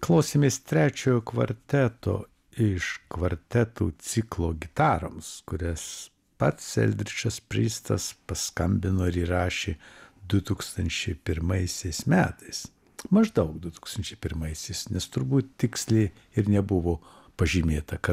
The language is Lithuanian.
Klausėmės trečiojo kvarteto iš kvartetų ciklo gitaroms, kurias pats Eldridžas Pristas paskambino ir įrašė 2001 metais. Maždaug 2001, nes turbūt tiksliai ir nebuvo pažymėta, kada